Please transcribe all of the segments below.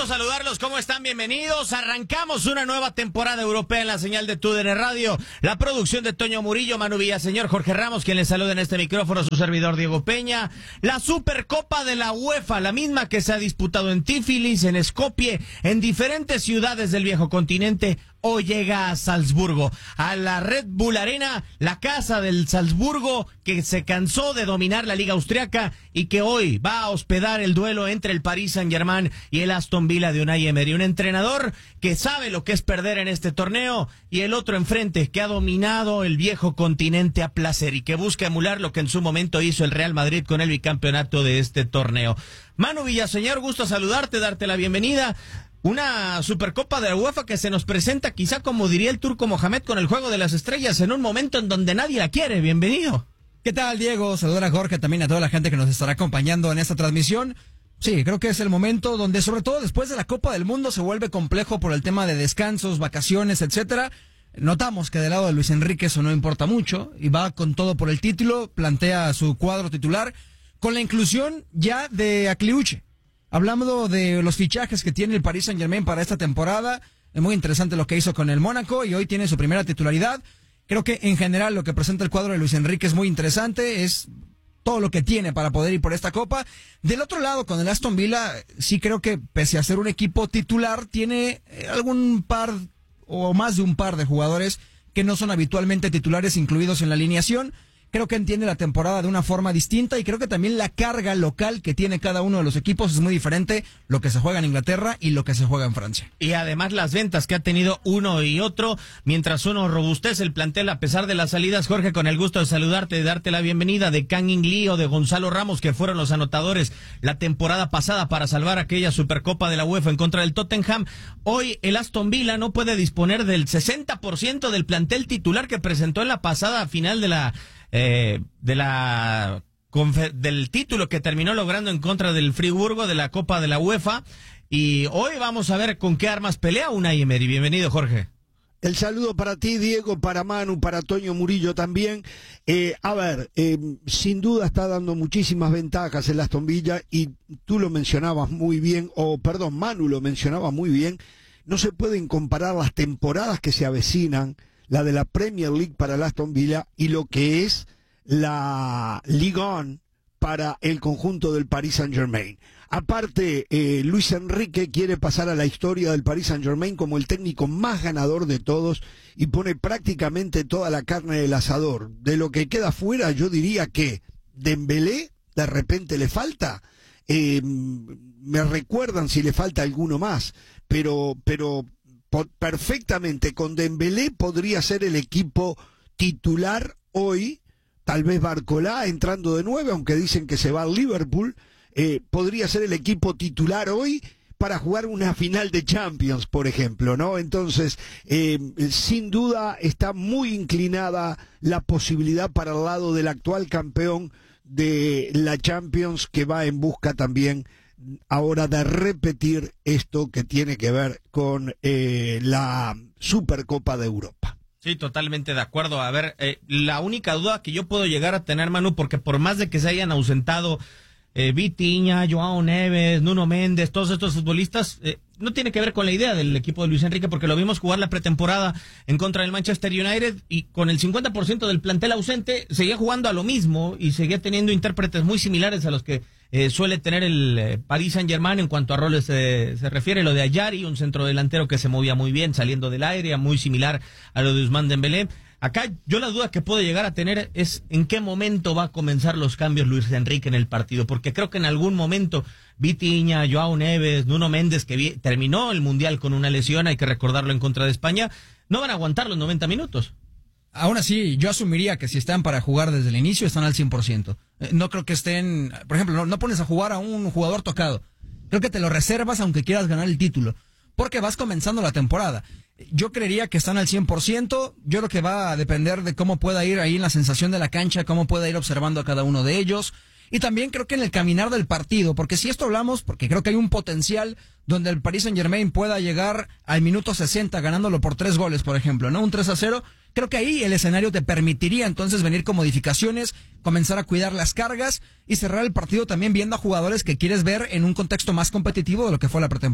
Gusto saludarlos, ¿cómo están? Bienvenidos. Arrancamos una nueva temporada europea en la señal de TUDN Radio. La producción de Toño Murillo, Manu Villaseñor, Jorge Ramos, quien les saluda en este micrófono, su servidor Diego Peña. La Supercopa de la UEFA, la misma que se ha disputado en Tiflis, en Skopje, en diferentes ciudades del viejo continente, hoy llega a Salzburgo, a la Red Bull Arena, la casa del Salzburgo, que se cansó de dominar la Liga Austriaca y que hoy va a hospedar el duelo entre el Paris Saint-Germain y el Aston Villa de Unai Emery. Un entrenador que sabe lo que es perder en este torneo y el otro enfrente que ha dominado el viejo continente a placer y que busca emular lo que en su momento hizo el Real Madrid con el bicampeonato de este torneo. Manu Villaseñor, gusto saludarte, darte la bienvenida. Una Supercopa de la UEFA que se nos presenta, quizá como diría el turco Mohamed, con el Juego de las Estrellas, en un momento en donde nadie la quiere. Bienvenido. ¿Qué tal, Diego? Saludar a Jorge, también a toda la gente que nos estará acompañando en esta transmisión. Sí, creo que es el momento donde, sobre todo después de la Copa del Mundo, se vuelve complejo por el tema de descansos, vacaciones, etcétera. Notamos que del lado de Luis Enrique eso no importa mucho y va con todo por el título, plantea su cuadro titular con la inclusión ya de Akliuche. Hablando de los fichajes que tiene el Paris Saint-Germain para esta temporada, es muy interesante lo que hizo con el Mónaco y hoy tiene su primera titularidad. Creo que en general lo que presenta el cuadro de Luis Enrique es muy interesante, es todo lo que tiene para poder ir por esta copa. Del otro lado, con el Aston Villa, sí creo que pese a ser un equipo titular, tiene algún par o más de un par de jugadores que no son habitualmente titulares incluidos en la alineación. Creo que entiende la temporada de una forma distinta y creo que también la carga local que tiene cada uno de los equipos es muy diferente lo que se juega en Inglaterra y lo que se juega en Francia. Y además las ventas que ha tenido uno y otro, mientras uno robustece el plantel a pesar de las salidas. Jorge, con el gusto de saludarte, de darte la bienvenida de Kang In Lee o de Gonzalo Ramos, que fueron los anotadores la temporada pasada para salvar aquella Supercopa de la UEFA en contra del Tottenham. Hoy el Aston Villa no puede disponer del 60% del plantel titular que presentó en la pasada final del título que terminó logrando en contra del Friburgo de la Copa de la UEFA. Y hoy vamos a ver con qué armas pelea Unai Emery. Bienvenido, Jorge. El saludo para ti, Diego, para Manu, para Toño Murillo también. Sin duda está dando muchísimas ventajas el Aston Villa y tú lo mencionabas muy bien, Manu lo mencionaba muy bien. No se pueden comparar las temporadas que se avecinan, la de la Premier League para el Aston Villa y lo que es la Ligue 1 para el conjunto del Paris Saint-Germain. Aparte, Luis Enrique quiere pasar a la historia del Paris Saint-Germain como el técnico más ganador de todos y pone prácticamente toda la carne del asador. De lo que queda fuera, yo diría que Dembélé de repente le falta. Me recuerdan si le falta alguno más, pero perfectamente con Dembélé podría ser el equipo titular hoy. Tal vez Barcolá entrando de 9, aunque dicen que se va al Liverpool, podría ser el equipo titular hoy para jugar una final de Champions, por ejemplo, ¿no? Entonces, sin duda está muy inclinada la posibilidad para el lado del actual campeón de la Champions, que va en busca también ahora de repetir esto que tiene que ver con la Supercopa de Europa. Sí, totalmente de acuerdo. A ver, la única duda que yo puedo llegar a tener, Manu, porque por más de que se hayan ausentado Vitinha, Joao Neves, Nuno Méndez, todos estos futbolistas, no tiene que ver con la idea del equipo de Luis Enrique, porque lo vimos jugar la pretemporada en contra del Manchester United y con el 50% del plantel ausente seguía jugando a lo mismo y seguía teniendo intérpretes muy similares a los que suele tener el Paris Saint-Germain en cuanto a roles se refiere. Lo de Ayari, un centrodelantero que se movía muy bien saliendo del aire, muy similar a lo de Ousmane Dembélé. Acá yo la duda que puedo llegar a tener es en qué momento va a comenzar los cambios Luis Enrique en el partido, porque creo que en algún momento Vitinha, Joao Neves, Nuno Méndez, que terminó el Mundial con una lesión, hay que recordarlo, en contra de España, no van a aguantar los 90 minutos. Aún así, yo asumiría que si están para jugar desde el inicio, están al 100%. No creo que estén, por ejemplo, no pones a jugar a un jugador tocado. Creo que te lo reservas aunque quieras ganar el título, porque vas comenzando la temporada. Yo creería que están al 100%, yo creo que va a depender de cómo pueda ir ahí en la sensación de la cancha, cómo pueda ir observando a cada uno de ellos, y también creo que en el caminar del partido, porque si esto hablamos, porque creo que hay un potencial donde el Paris Saint-Germain pueda llegar al minuto 60 ganándolo por 3 goles, por ejemplo, ¿no? Un 3-0, creo que ahí el escenario te permitiría entonces venir con modificaciones, comenzar a cuidar las cargas y cerrar el partido también viendo a jugadores que quieres ver en un contexto más competitivo de lo que fue la pretemporada.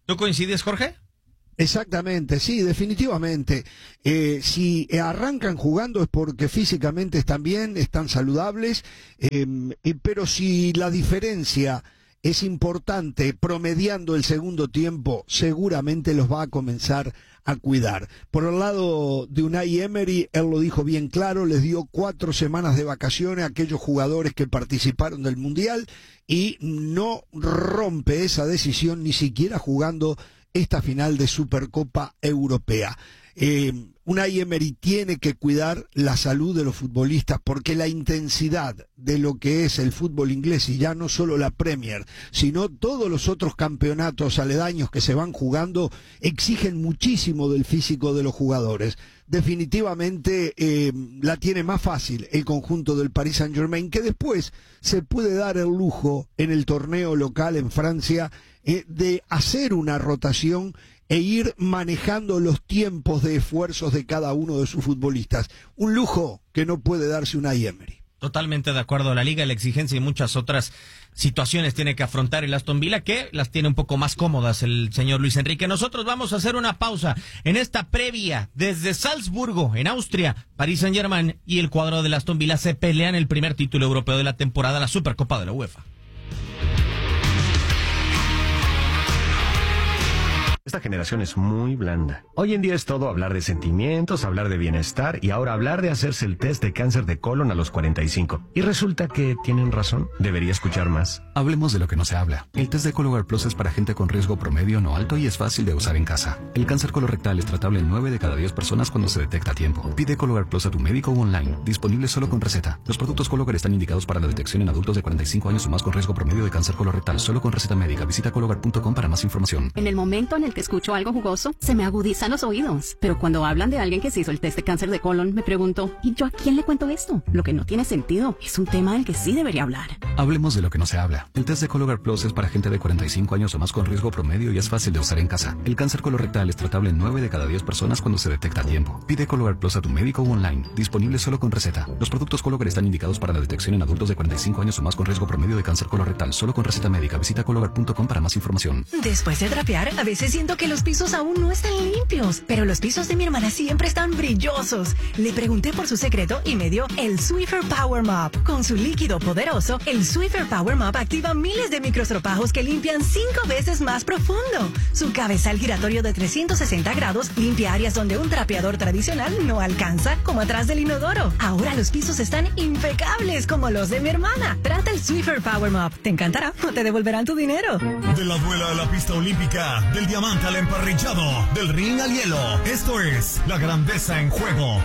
¿Tú coincides, Jorge? Exactamente, sí, definitivamente. Si arrancan jugando es porque físicamente están bien, están saludables, pero si la diferencia es importante, promediando el segundo tiempo, seguramente los va a comenzar a cuidar. Por el lado de Unai Emery, él lo dijo bien claro, les dio 4 semanas de vacaciones a aquellos jugadores que participaron del Mundial y no rompe esa decisión ni siquiera jugando esta final de Supercopa Europea. Unai Emery tiene que cuidar la salud de los futbolistas porque la intensidad de lo que es el fútbol inglés, y ya no solo la Premier, sino todos los otros campeonatos aledaños que se van jugando, exigen muchísimo del físico de los jugadores. Definitivamente la tiene más fácil el conjunto del Paris Saint-Germain, que después se puede dar el lujo en el torneo local en Francia de hacer una rotación e ir manejando los tiempos de esfuerzos de cada uno de sus futbolistas. Un lujo que no puede darse Unai Emery. Totalmente de acuerdo. La liga, la exigencia y muchas otras situaciones tiene que afrontar el Aston Villa, que las tiene un poco más cómodas el señor Luis Enrique. Nosotros vamos a hacer una pausa en esta previa desde Salzburgo, en Austria. Paris Saint-Germain y el cuadro del Aston Villa se pelean el primer título europeo de la temporada, la Supercopa de la UEFA. Esta generación es muy blanda. Hoy en día es todo hablar de sentimientos, hablar de bienestar y ahora hablar de hacerse el test de cáncer de colon a los 45. Y resulta que tienen razón. Debería escuchar más. Hablemos de lo que no se habla. El test de Cologuard Plus es para gente con riesgo promedio no alto y es fácil de usar en casa. El cáncer colorectal es tratable en 9 de cada 10 personas cuando se detecta a tiempo. Pide Cologuard Plus a tu médico o online. Disponible solo con receta. Los productos Cologuard están indicados para la detección en adultos de 45 años o más con riesgo promedio de cáncer colorectal. Solo con receta médica. Visita cologuard.com para más información. En el momento en el que escucho algo jugoso, se me agudizan los oídos. Pero cuando hablan de alguien que se hizo el test de cáncer de colon, me pregunto, ¿y yo a quién le cuento esto? Lo que no tiene sentido. Es un tema del que sí debería hablar. Hablemos de lo que no se habla. El test de Cologuard Plus es para gente de 45 años o más con riesgo promedio y es fácil de usar en casa. El cáncer colorectal es tratable en 9 de cada 10 personas cuando se detecta a tiempo. Pide Cologuard Plus a tu médico o online. Disponible solo con receta. Los productos Cologuard están indicados para la detección en adultos de 45 años o más con riesgo promedio de cáncer colorectal. Solo con receta médica. Visita cologuard.com para más información. Después de trapear, a veces siento que los pisos aún no están limpios, pero los pisos de mi hermana siempre están brillosos. Le pregunté por su secreto y me dio el Swiffer Power Mop. Con su líquido poderoso, el Swiffer Power Mop activa miles de microstropajos que limpian 5 veces más profundo. Su cabezal giratorio de 360 grados limpia áreas donde un trapeador tradicional no alcanza, como atrás del inodoro. Ahora los pisos están impecables como los de mi hermana. Trata el Swiffer Power Mop. Te encantará o te devolverán tu dinero. De la duela a la pista olímpica, del diamante al emparrillado, del ring al hielo. Esto es la grandeza en juego.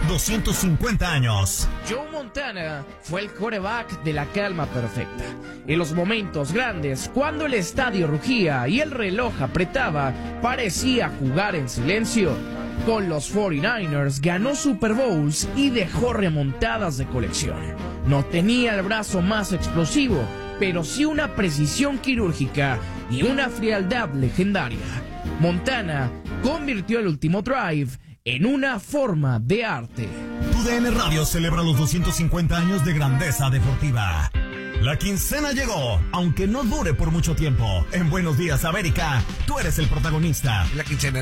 250 años. Joe Montana fue el quarterback de la calma perfecta. En los momentos grandes, cuando el estadio rugía y el reloj apretaba, parecía jugar en silencio. Con los 49ers ganó Super Bowls y dejó remontadas de colección. No tenía el brazo más explosivo, pero sí una precisión quirúrgica y una frialdad legendaria. Montana convirtió el último drive en una forma de arte. TUDN Radio celebra los 250 años de grandeza deportiva. La quincena llegó, aunque no dure por mucho tiempo. En Buenos Días, América, tú eres el protagonista. La quincena.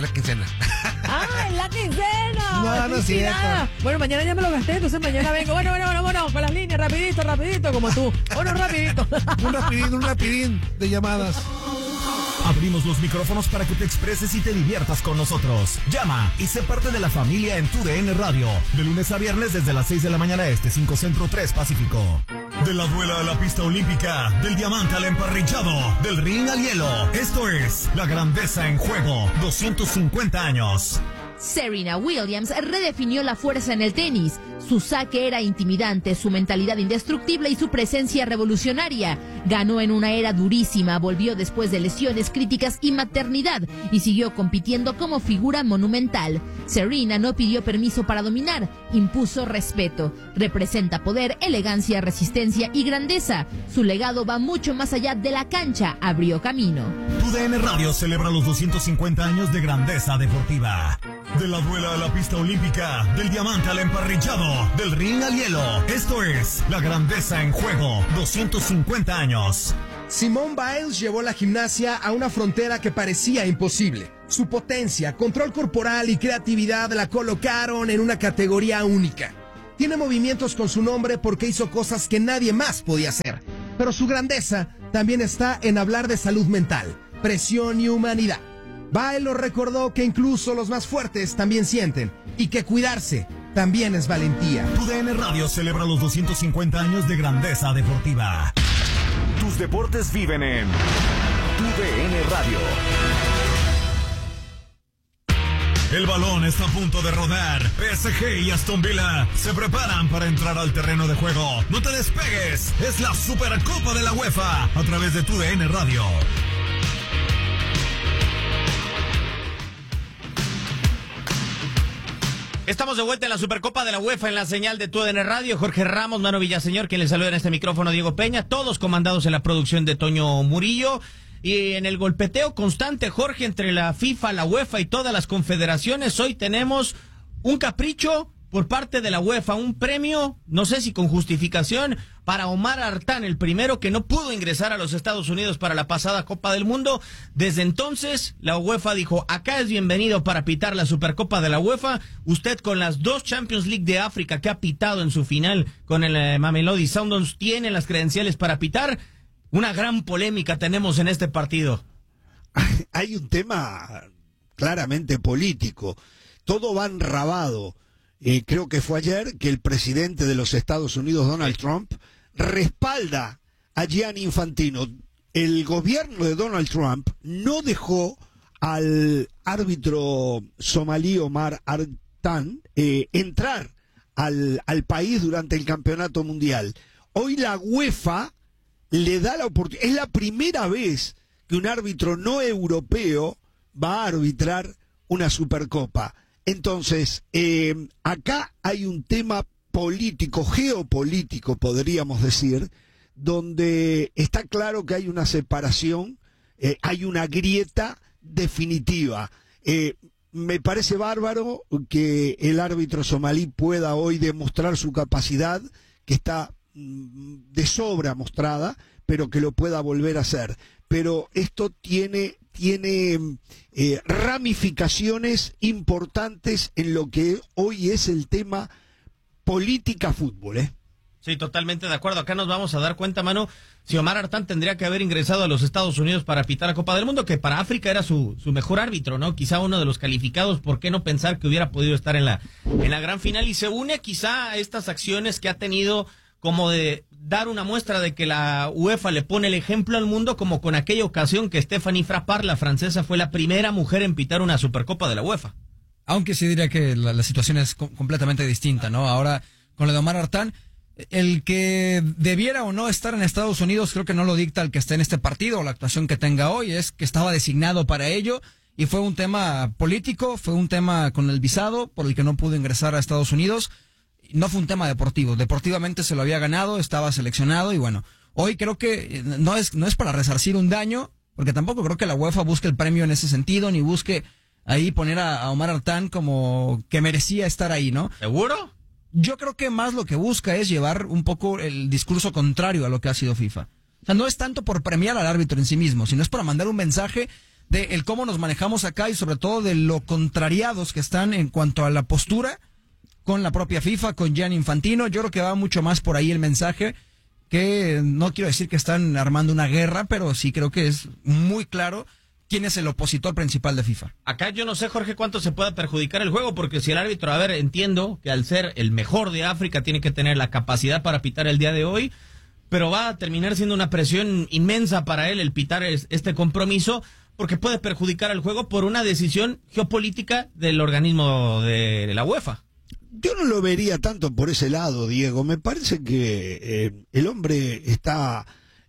¡Ah, es la quincena! No es cierto. Bueno, mañana ya me lo gasté, entonces mañana vengo. Bueno, con las líneas, rapidito, como tú. Bueno, rapidito. Un rapidín de llamadas. Abrimos los micrófonos para que te expreses y te diviertas con nosotros. Llama y sé parte de la familia en TUDN Radio. De lunes a viernes desde las 6 de la mañana este, 5 Centro, 3 Pacífico. De la duela a la pista olímpica, del diamante al emparrillado, del ring al hielo. Esto es la grandeza en juego. 250 años. Serena Williams redefinió la fuerza en el tenis. Su saque era intimidante, su mentalidad indestructible y su presencia revolucionaria. Ganó en una era durísima, volvió después de lesiones críticas y maternidad y siguió compitiendo como figura monumental. Serena no pidió permiso para dominar, impuso respeto. Representa poder, elegancia, resistencia y grandeza. Su legado va mucho más allá de la cancha, abrió camino. TUDN Radio celebra los 250 años de grandeza deportiva. De la duela a la pista olímpica, del diamante al emparrillado, del ring al hielo. Esto es la grandeza en juego. 250 años. Simone Biles llevó la gimnasia a una frontera que parecía imposible. Su potencia, control corporal y creatividad la colocaron en una categoría única. Tiene movimientos con su nombre porque hizo cosas que nadie más podía hacer. Pero su grandeza también está en hablar de salud mental, presión y humanidad. Biles lo recordó que incluso los más fuertes también sienten y que cuidarse también es valentía. TUDN Radio celebra los 250 años de grandeza deportiva. Tus deportes viven en TUDN Radio. El balón está a punto de rodar. PSG y Aston Villa se preparan para entrar al terreno de juego. No te despegues. Es la Supercopa de la UEFA a través de TUDN Radio. Estamos de vuelta en la Supercopa de la UEFA en la señal de TUDN Radio. Jorge Ramos, Mano Villaseñor, quien les saluda en este micrófono, Diego Peña, todos comandados en la producción de Toño Murillo. Y en el golpeteo constante, Jorge, entre la FIFA, la UEFA y todas las confederaciones, hoy tenemos un capricho por parte de la UEFA, un premio, no sé si con justificación, para Omar Artán, el primero que no pudo ingresar a los Estados Unidos para la pasada Copa del Mundo. Desde entonces, la UEFA dijo, acá es bienvenido para pitar la Supercopa de la UEFA. Usted con las 2 Champions League de África que ha pitado en su final con el Mamelodi Sundowns tiene las credenciales para pitar. Una gran polémica tenemos en este partido. Hay un tema claramente político. Todo va enrabado. Creo que fue ayer que el presidente de los Estados Unidos, Donald Trump, respalda a Gianni Infantino. El gobierno de Donald Trump no dejó al árbitro somalí Omar Artán entrar al país durante el campeonato mundial. Hoy la UEFA le da la oportunidad. Es la primera vez que un árbitro no europeo va a arbitrar una Supercopa. Entonces, acá hay un tema político, geopolítico, podríamos decir, donde está claro que hay una separación, hay una grieta definitiva. Me parece bárbaro que el árbitro somalí pueda hoy demostrar su capacidad, que está de sobra mostrada, pero que lo pueda volver a hacer. Pero esto tiene ramificaciones importantes en lo que hoy es el tema política-fútbol, Sí, totalmente de acuerdo. Acá nos vamos a dar cuenta, Manu, si Omar Artán tendría que haber ingresado a los Estados Unidos para pitar la Copa del Mundo, que para África era su mejor árbitro, ¿no? Quizá uno de los calificados, ¿por qué no pensar que hubiera podido estar en la gran final? Y se une quizá a estas acciones que ha tenido como de dar una muestra de que la UEFA le pone el ejemplo al mundo, como con aquella ocasión que Stéphanie Frappart, la francesa, fue la primera mujer en pitar una Supercopa de la UEFA. Aunque sí diría que la situación es completamente distinta, ¿no? Ahora, con lo de Omar Artán, el que debiera o no estar en Estados Unidos creo que no lo dicta el que esté en este partido o la actuación que tenga hoy, es que estaba designado para ello y fue un tema político, fue un tema con el visado por el que no pudo ingresar a Estados Unidos. No fue un tema deportivo, deportivamente se lo había ganado, estaba seleccionado y bueno, hoy creo que no es para resarcir un daño, porque tampoco creo que la UEFA busque el premio en ese sentido, ni busque ahí poner a Omar Artán como que merecía estar ahí, ¿no? ¿Seguro? Yo creo que más lo que busca es llevar un poco el discurso contrario a lo que ha sido FIFA. O sea, no es tanto por premiar al árbitro en sí mismo, sino es para mandar un mensaje de el cómo nos manejamos acá y sobre todo de lo contrariados que están en cuanto a la postura con la propia FIFA, con Gianni Infantino. Yo creo que va mucho más por ahí el mensaje, que no quiero decir que están armando una guerra, pero sí creo que es muy claro quién es el opositor principal de FIFA. Acá yo no sé, Jorge, cuánto se pueda perjudicar el juego, porque si el árbitro, a ver, entiendo que al ser el mejor de África tiene que tener la capacidad para pitar el día de hoy, pero va a terminar siendo una presión inmensa para él el pitar este compromiso, porque puede perjudicar al juego por una decisión geopolítica del organismo de la UEFA. Yo no lo vería tanto por ese lado, Diego. Me parece que el hombre está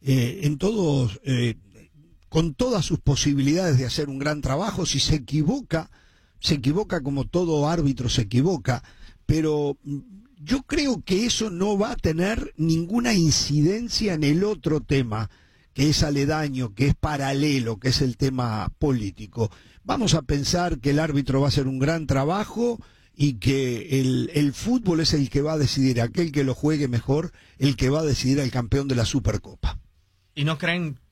con todas sus posibilidades de hacer un gran trabajo. Si se equivoca como todo árbitro se equivoca, pero yo creo que eso no va a tener ninguna incidencia en el otro tema, que es aledaño, que es paralelo, que es el tema político. Vamos a pensar que el árbitro va a hacer un gran trabajo y que el fútbol es el que va a decidir, aquel que lo juegue mejor, el que va a decidir al campeón de la Supercopa. ¿Y no creen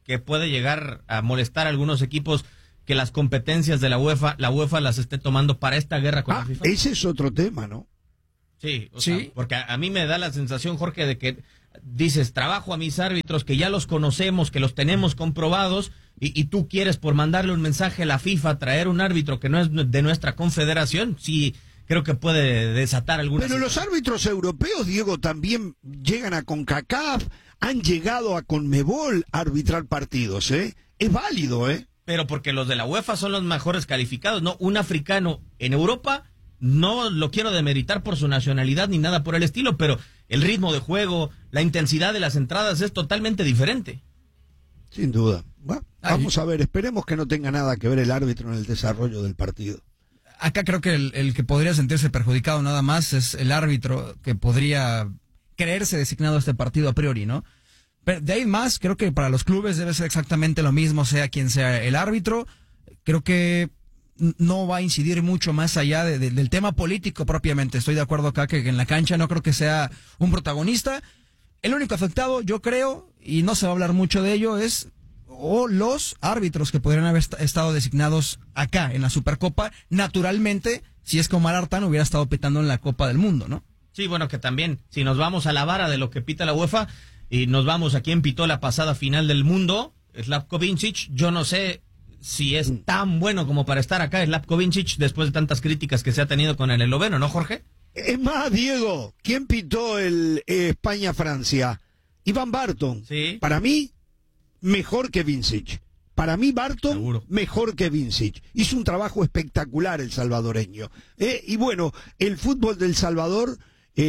que puede llegar a molestar a algunos equipos que las competencias de la UEFA las esté tomando para esta guerra con la FIFA? Ese es otro tema, ¿no? Sí, sea, porque a mí me da la sensación, Jorge, de que dices, trabajo a mis árbitros que ya los conocemos, que los tenemos comprobados, y tú quieres por mandarle un mensaje a la FIFA traer un árbitro que no es de nuestra confederación. Sí, creo que puede desatar alguna Pero los árbitros europeos, Diego, también llegan a CONCACAF, han llegado a CONMEBOL a arbitrar partidos, ¿eh? Es válido, ¿eh? Pero porque los de la UEFA son los mejores calificados, ¿no? Un africano en Europa, no lo quiero demeritar por su nacionalidad ni nada por el estilo, pero el ritmo de juego, la intensidad de las entradas es totalmente diferente. Sin duda. Bueno, vamos a ver, esperemos que no tenga nada que ver el árbitro en el desarrollo del partido. Acá creo que el que podría sentirse perjudicado nada más es el árbitro que podría creerse designado a este partido a priori, ¿no? Pero de ahí más, creo que para los clubes debe ser exactamente lo mismo, sea quien sea el árbitro. Creo que no va a incidir mucho más allá del tema político propiamente. Estoy de acuerdo acá que en la cancha no creo que sea un protagonista. El único afectado, yo creo, y no se va a hablar mucho de ello, es los árbitros que podrían haber estado designados acá en la Supercopa, naturalmente, si es que Omar Artán hubiera estado pitando en la Copa del Mundo, ¿no? Sí, bueno, que también, si nos vamos a la vara de lo que pita la UEFA, y nos vamos a quien pitó la pasada final del mundo, Slavko Vincic, yo no sé si es tan bueno como para estar acá Slavko Vincic después de tantas críticas que se ha tenido con el esloveno, ¿no, Jorge? Es más, Diego, ¿quién pitó el España-Francia? Ivan Barton. Sí. Para mí, mejor que Vincic. Para mí, Barton, seguro, mejor que Vincic. Hizo un trabajo espectacular el salvadoreño. Y bueno, el fútbol del Salvador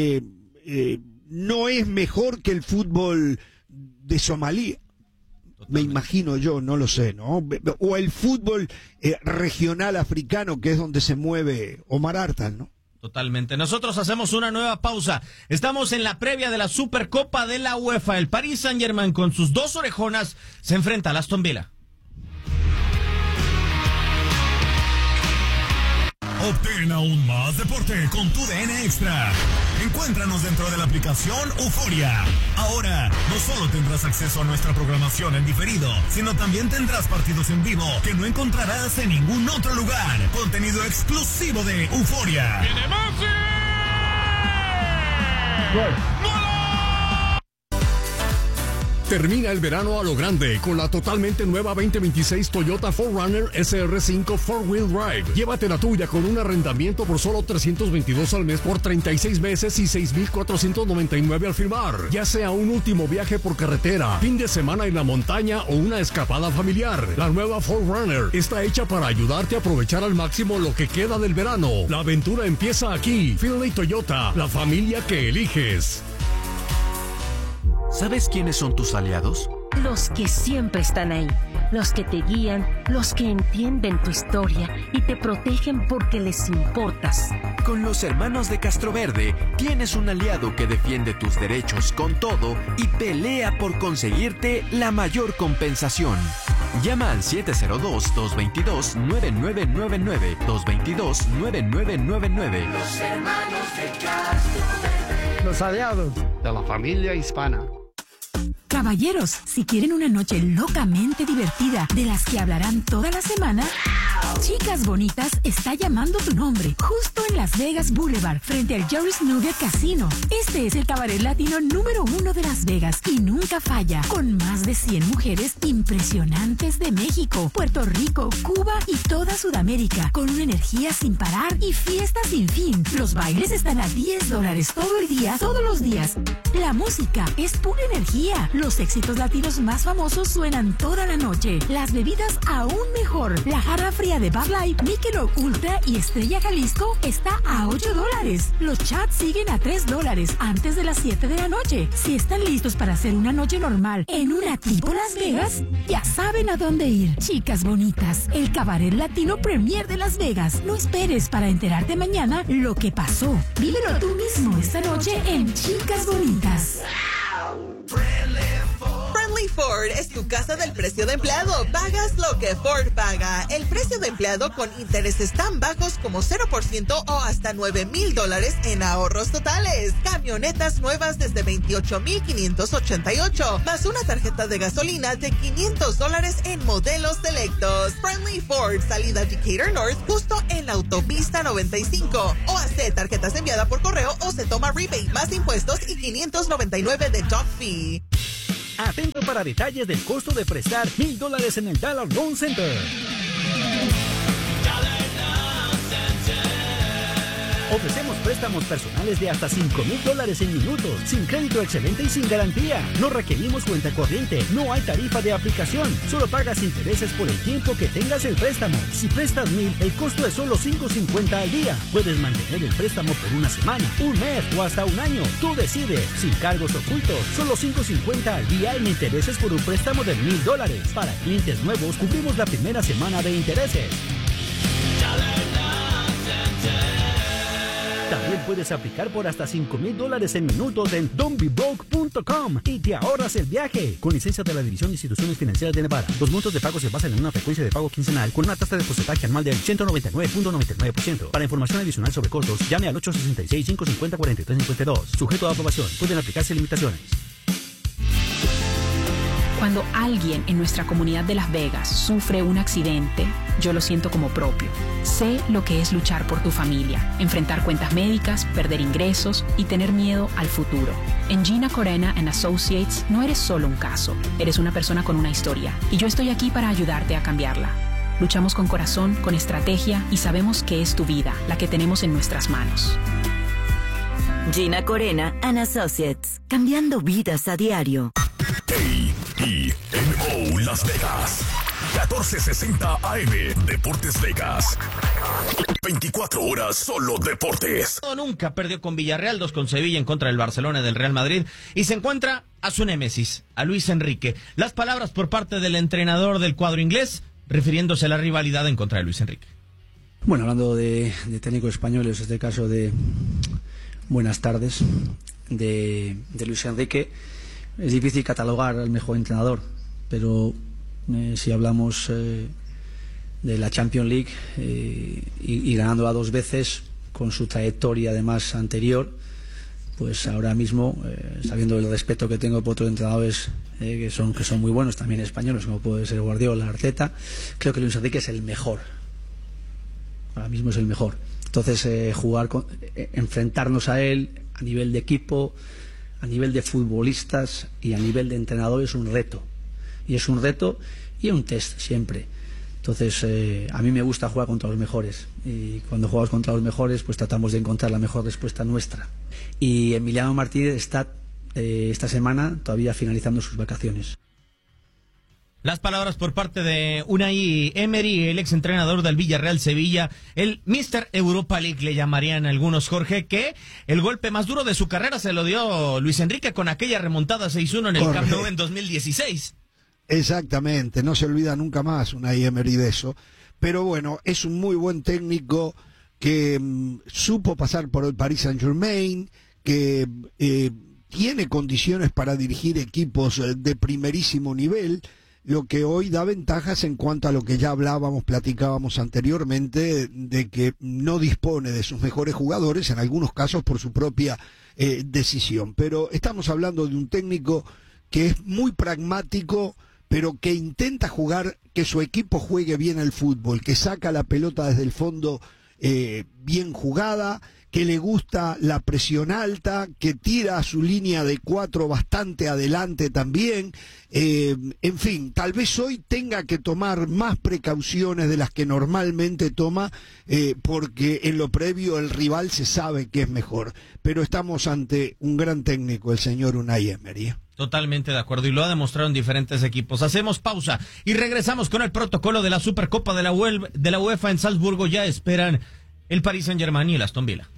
no es mejor que el fútbol de Somalia. Totalmente. Me imagino yo, no lo sé, ¿no? O el fútbol regional africano, que es donde se mueve Omar Artán, ¿no? Totalmente. Nosotros hacemos una nueva pausa. Estamos en la previa de la Supercopa de la UEFA. El Paris Saint-Germain con sus dos orejonas se enfrenta al Aston Villa. Obtén aún más deporte con tu DN Extra. Encuéntranos dentro de la aplicación Euforia. Ahora, no solo tendrás acceso a nuestra programación en diferido, sino también tendrás partidos en vivo que no encontrarás en ningún otro lugar. Contenido exclusivo de Euforia. ¡Viene Messi! Termina el verano a lo grande con la totalmente nueva 2026 Toyota 4Runner SR5 4-Wheel Drive. Llévate la tuya con un arrendamiento por solo $322 al mes por 36 meses y $6,499 al firmar. Ya sea un último viaje por carretera, fin de semana en la montaña o una escapada familiar. La nueva 4Runner está hecha para ayudarte a aprovechar al máximo lo que queda del verano. La aventura empieza aquí. Finlay Toyota, la familia que eliges. ¿Sabes quiénes son tus aliados? Los que siempre están ahí, los que te guían, los que entienden tu historia y te protegen porque les importas. Con los hermanos de Castroverde tienes un aliado que defiende tus derechos con todo y pelea por conseguirte la mayor compensación. Llama al 702-222-9999, 222-9999. Los hermanos de Castroverde. Los aliados de la familia hispana. Caballeros, si quieren una noche locamente divertida, de las que hablarán toda la semana, Chicas Bonitas está llamando tu nombre, justo en Las Vegas Boulevard, frente al Jerry's Nugget Casino. Este es el cabaret latino número 1 de Las Vegas y nunca falla, con más de 100 mujeres impresionantes de México, Puerto Rico, Cuba y toda Sudamérica, con una energía sin parar y fiestas sin fin. Los bailes están a $10 todo el día, todos los días. La música es pura energía. Los éxitos latinos más famosos suenan toda la noche. Las bebidas aún mejor. La jarra fría de Bud Light, Michelob Ultra y Estrella Jalisco está a $8. Los chats siguen a $3 antes de las 7 de la noche. Si están listos para hacer una noche normal en una tipo Las Vegas, ya saben a dónde ir. Chicas Bonitas, el cabaret latino premier de Las Vegas. No esperes para enterarte mañana lo que pasó. Vívelo tú mismo esta noche en Chicas Bonitas. Friendly Ford es tu casa del precio de empleado. Pagas lo que Ford paga. El precio de empleado con intereses tan bajos como 0% o hasta $9,000 en ahorros totales. Camionetas nuevas desde $28,588, más una tarjeta de gasolina de $500 en modelos selectos. Friendly Ford, salida Decatur North, justo en la autopista 95. O hace tarjetas enviadas por correo o se toma rebate más impuestos y $599 de dock fee. Atento para detalles del costo de prestar $1,000 en el Dollar Loan Center. Ofrecemos préstamos personales de hasta $5,000 en minutos, sin crédito excelente y sin garantía. No requerimos cuenta corriente, no hay tarifa de aplicación, solo pagas intereses por el tiempo que tengas el préstamo. Si prestas $1,000, el costo es solo $5.50 al día. Puedes mantener el préstamo por una semana, un mes o hasta un año. Tú decides, sin cargos ocultos, solo $5.50 al día en intereses por un préstamo de $1,000. Para clientes nuevos, cubrimos la primera semana de intereses. También puedes aplicar por hasta $5,000 en minutos en don'tbebroke.com y te ahorras el viaje. Con licencia de la División de Instituciones Financieras de Nevada. Los montos de pago se basan en una frecuencia de pago quincenal con una tasa de porcentaje anual del 199.99%. Para información adicional sobre costos, llame al 866-550-4352. Sujeto a aprobación. Pueden aplicarse limitaciones. Cuando alguien en nuestra comunidad de Las Vegas sufre un accidente, yo lo siento como propio. Sé lo que es luchar por tu familia, enfrentar cuentas médicas, perder ingresos y tener miedo al futuro. En Gina Corena & Associates no eres solo un caso, eres una persona con una historia y yo estoy aquí para ayudarte a cambiarla. Luchamos con corazón, con estrategia y sabemos que es tu vida la que tenemos en nuestras manos. Gina Corena & Associates, cambiando vidas a diario. KENO Las Vegas, 1460 AM, Deportes Vegas. 24 horas solo deportes. Nunca perdió con Villarreal, 2 con Sevilla en contra del Barcelona y del Real Madrid. Y se encuentra a su némesis, a Luis Enrique. Las palabras por parte del entrenador del cuadro inglés, refiriéndose a la rivalidad en contra de Luis Enrique. Bueno, hablando de técnicos españoles, en este caso de buenas tardes, de Luis Enrique. Es difícil catalogar al mejor entrenador, pero si hablamos de la Champions League y ganándola 2 veces, con su trayectoria además anterior, pues ahora mismo, sabiendo el respeto que tengo por otros entrenadores que son muy buenos, también españoles, como puede ser Guardiola, Arteta, creo que Luis Enrique es el mejor. Ahora mismo es el mejor. Entonces, enfrentarnos a él a nivel de equipo, a nivel de futbolistas y a nivel de entrenador es un reto. Y es un reto y un test siempre. Entonces, a mí me gusta jugar contra los mejores. Y cuando jugamos contra los mejores, pues tratamos de encontrar la mejor respuesta nuestra. Y Emiliano Martínez está esta semana todavía finalizando sus vacaciones. Las palabras por parte de Unai Emery, el exentrenador del Villarreal Sevilla, el Mr. Europa League le llamarían algunos, Jorge, que el golpe más duro de su carrera se lo dio Luis Enrique con aquella remontada 6-1 en el Camp Nou en 2016. Exactamente, no se olvida nunca más Unai Emery de eso. Pero bueno, es un muy buen técnico que supo pasar por el Paris Saint-Germain, que tiene condiciones para dirigir equipos de primerísimo nivel, lo que hoy da ventajas en cuanto a lo que ya platicábamos anteriormente, de que no dispone de sus mejores jugadores, en algunos casos por su propia decisión. Pero estamos hablando de un técnico que es muy pragmático, pero que intenta que su equipo juegue bien el fútbol, que saca la pelota desde el fondo bien jugada, que le gusta la presión alta, que tira su línea de 4 bastante adelante también. En fin, tal vez hoy tenga que tomar más precauciones de las que normalmente toma, porque en lo previo el rival se sabe que es mejor. Pero estamos ante un gran técnico, el señor Unai Emery. Totalmente de acuerdo, y lo ha demostrado en diferentes equipos. Hacemos pausa y regresamos con el protocolo de la Supercopa de la UEFA en Salzburgo. Ya esperan el Paris Saint-Germain y el Aston Villa.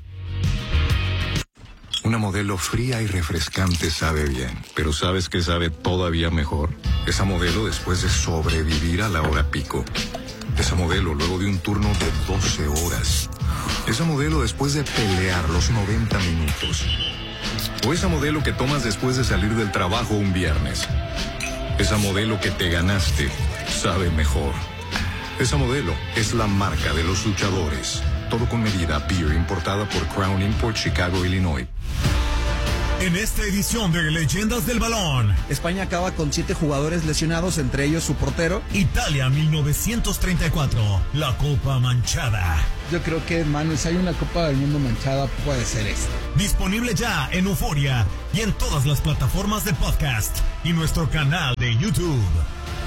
Una Modelo fría y refrescante sabe bien, pero ¿sabes qué sabe todavía mejor? Esa Modelo después de sobrevivir a la hora pico. Esa Modelo luego de un turno de 12 horas. Esa Modelo después de pelear los 90 minutos. O esa Modelo que tomas después de salir del trabajo un viernes. Esa Modelo que te ganaste sabe mejor. Esa Modelo es la marca de los luchadores. Todo con medida. Beer importada por Crown Import, Chicago, Illinois. En esta edición de Leyendas del Balón, España acaba con 7 jugadores lesionados, entre ellos su portero. Italia 1934, la Copa Manchada. Yo creo que, Manu, si hay una Copa del Mundo manchada, puede ser esta. Disponible ya en Euforia y en todas las plataformas de podcast y nuestro canal de YouTube.